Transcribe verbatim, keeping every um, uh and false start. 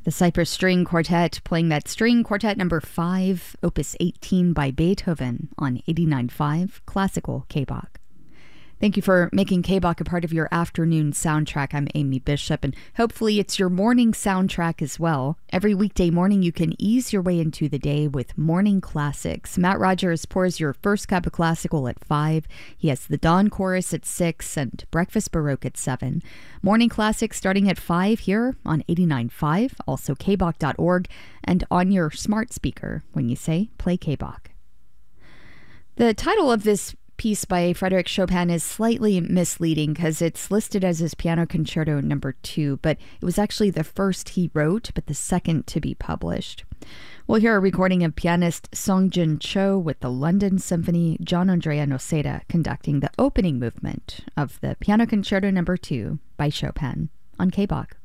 The Cypress String Quartet playing that String Quartet number five, opus eighteen by Beethoven on eighty-nine point five Classical K-Bach. Thank you for making K-Bach a part of your afternoon soundtrack. I'm Amy Bishop, and hopefully it's your morning soundtrack as well. Every weekday morning, you can ease your way into the day with morning classics. Matt Rogers pours your first cup of classical at five. He has the Dawn Chorus at six and Breakfast Baroque at seven. Morning classics starting at five here on eighty-nine point five, also k bach dot org, and on your smart speaker when you say play K-Bach. The title of this piece by Frédéric Chopin is slightly misleading because it's listed as his Piano Concerto number two, but it was actually the first he wrote, but the second to be published. We'll hear a recording of pianist Song-Jin Cho with the London Symphony, John Andrea Noceda conducting the opening movement of the Piano Concerto number two by Chopin on K-Bach.